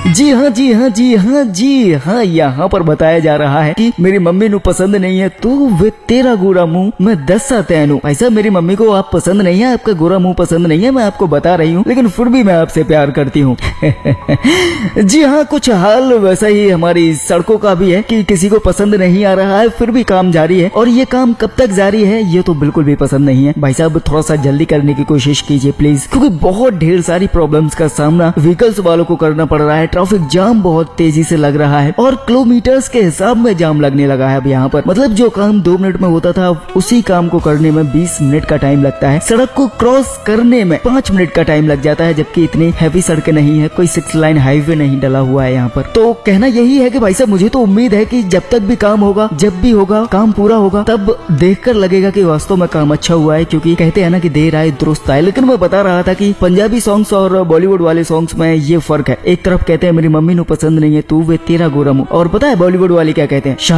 जी हाँ जी हाँ जी हाँ जी हाँ, यहाँ पर बताया जा रहा है कि मेरी मम्मी नु पसंद नहीं है तू वे तेरा गोरा मुंह मैं दसा तैनू। भाई साहब मेरी मम्मी को आप पसंद नहीं है, आपका गोरा मुंह पसंद नहीं है, मैं आपको बता रही हूँ, लेकिन फिर भी मैं आपसे प्यार करती हूँ। जी हाँ, कुछ हाल वैसा ही हमारी सड़कों का भी है कि किसी को पसंद नहीं आ रहा है फिर भी काम जारी है, और ये काम कब तक जारी है ये तो बिल्कुल भी पसंद नहीं है। भाई साहब थोड़ा सा जल्दी करने की कोशिश कीजिए प्लीज, क्योंकि बहुत ढेर सारी प्रॉब्लम्स का सामना व्हीकल्स वालों को करना पड़ रहा है। ट्रैफिक जाम बहुत तेजी से लग रहा है और किलोमीटर्स के हिसाब में जाम लगने लगा है अब यहाँ पर। मतलब जो काम 2 मिनट में होता था उसी काम को करने में 20 मिनट का टाइम लगता है। सड़क को क्रॉस करने में 5 मिनट का टाइम लग जाता है, जबकि इतनी हैवी सड़कें नहीं है, कोई 6 लाइन हाईवे नहीं डला हुआ है यहाँ पर। तो कहना यही है कि भाई साहब मुझे तो उम्मीद है कि जब तक भी काम होगा, जब भी होगा काम पूरा होगा, तब देखकर लगेगा कि वास्तव में काम अच्छा हुआ है, क्योंकि कहते हैं ना कि देर आए दुरुस्त आए। लेकिन मैं बता रहा था कि पंजाबी सॉन्ग्स और बॉलीवुड वाले सॉन्ग्स में ये फर्क है। एक तरफ कहते हैं मेरी मम्मी नु पसंद नहीं है तू वे तेरा गोरा मुंह, और पता है बॉलीवुड वाले क्या कहते हैं,